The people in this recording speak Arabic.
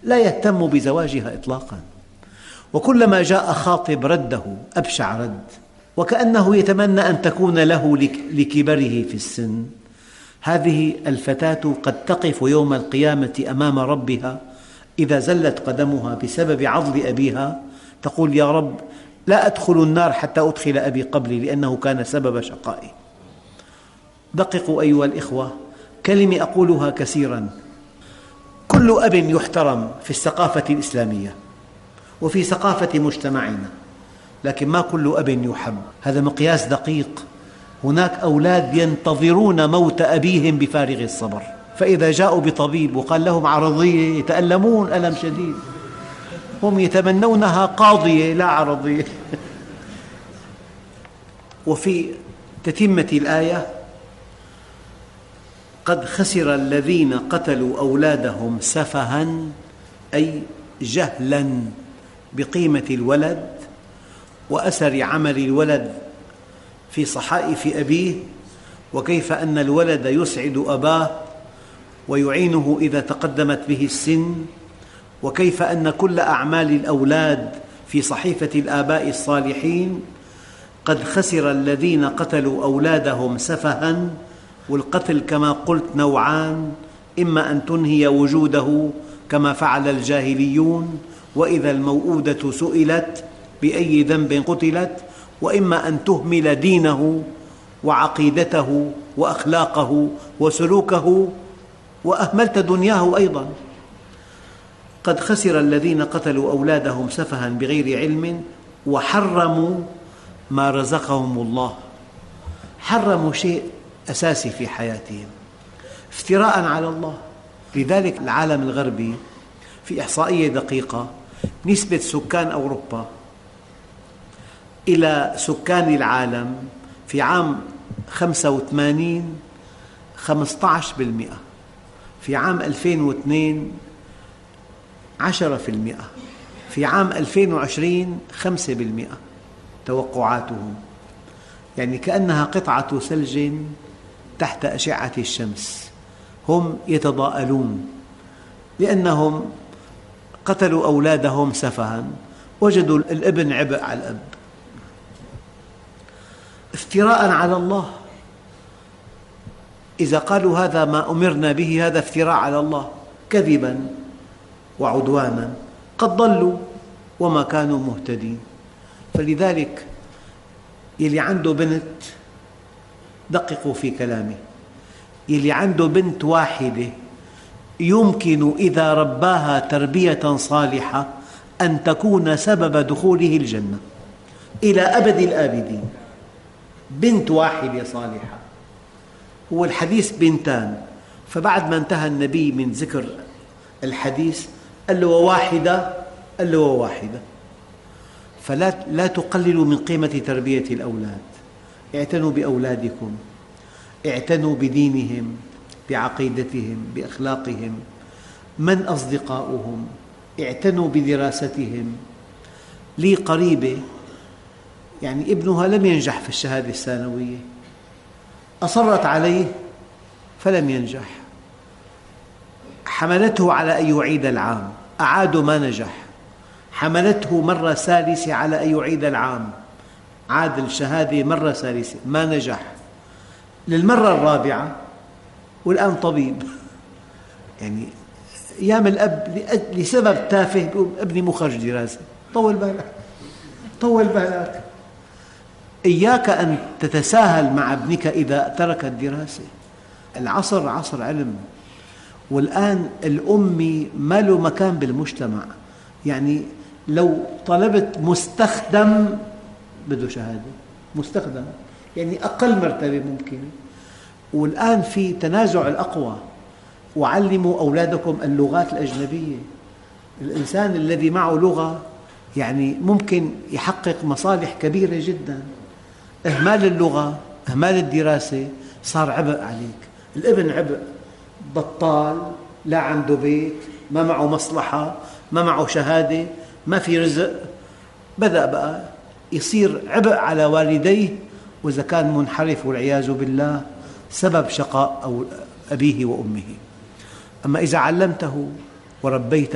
لا يهتم بزواجها إطلاقا، وكلما جاء خاطب رده أبشع رد، وكأنه يتمنى أن تكون له لكبره في السن. هذه الفتاة قد تقف يوم القيامة أمام ربها إذا زلت قدمها بسبب عضل أبيها تقول: يا رب، لا أدخل النار حتى أدخل أبي قبلي لأنه كان سبب شقائي. دققوا أيها الإخوة، كلمة أقولها كثيرا: كل أب يحترم في الثقافة الإسلامية وفي ثقافة مجتمعنا، لكن ما كل أب يحب. هذا مقياس دقيق. هناك أولاد ينتظرون موت أبيهم بفارغ الصبر، فإذا جاءوا بطبيب وقال لهم عرضية يتألمون ألم شديد، هم يتمنونها قاضية لا عرضية. وفي تتمة الآية: قد خسر الذين قتلوا أولادهم سفها، أي جهلا بقيمة الولد وأثر عمل الولد في صحائف أبيه، وكيف أن الولد يسعد أباه ويعينه إذا تقدمت به السن، وكيف أن كل أعمال الأولاد في صحيفة الآباء الصالحين. قد خسر الذين قتلوا أولادهم سفها، والقتل كما قلت نوعان: إما أن تنهي وجوده كما فعل الجاهليون وإذا الموءودة سئلت بأي ذنب قتلت، وإما أن تهمل دينه وعقيدته وأخلاقه وسلوكه وأهملت دنياه أيضا. قد خسر الذين قتلوا أولادهم سفها بغير علم وحرموا ما رزقهم الله. حرموا شيء أساسي في حياتهم افتراء على الله. لذلك العالم الغربي في إحصائية دقيقة: نسبة سكان أوروبا إلى سكان العالم في عام 85 15%، في عام 2002 10%، في عام 2020 5% توقعاتهم. يعني كأنها قطعة ثلج تحت أشعة الشمس. هم يتضاءلون لأنهم قتلوا أولادهم سفها، وجدوا الابن عبء على الأب، افتراء على الله. إذا قالوا هذا ما أمرنا به، هذا افتراء على الله، كذبا وعدوانا. قد ضلوا وما كانوا مهتدين. فلذلك يلي عنده بنت، دققوا في كلامي، يلي عنده بنت واحدة يمكن إذا رباها تربية صالحة أن تكون سبب دخوله الجنة إلى أبد الآبدين. بنت واحدة صالحة. هو الحديث بنتان، فبعد ما انتهى النبي من ذكر الحديث قال له وواحدة، قال له وواحدة. فلا تقللوا من قيمة تربية الأولاد. اعتنوا بأولادكم، اعتنوا بدينهم، بعقيدتهم، بأخلاقهم، من أصدقاؤهم، اعتنوا بدراستهم. لي قريبة يعني ابنها لم ينجح في الشهادة الثانوية، أصرت عليه فلم ينجح، حملته على أن يعيد العام، أعاد ما نجح، حملته مرة ثالثة على أن يعيد العام، عاد الشهادة مرة ثالثة ما نجح، للمرة الرابعة والآن طبيب. يعني أيام الأب لسبب تافه يقول ابني مو خرج دراسة. طول بالك، طول بالك. إياك أن تتساهل مع ابنك إذا ترك الدراسة. العصر عصر علم، والآن الأمي ما له مكان بالمجتمع. يعني لو طلبت مستخدم بده شهادة، مستخدم يعني أقل مرتبة ممكنة. والآن في تنازع الأقوى. وعلموا أولادكم اللغات الأجنبية. الإنسان الذي معه لغة يعني ممكن يحقق مصالح كبيرة جدا. إهمال اللغة، إهمال الدراسة صار عبء عليك. الابن عبء، بطال، لا عنده بيت، ما معه مصلحة، ما معه شهادة، ما في رزق، بدأ بقى يصير عبء على والديه، وإذا كان منحرف والعياذ بالله سبب شقاء أبيه وأمه. أما إذا علمته وربيته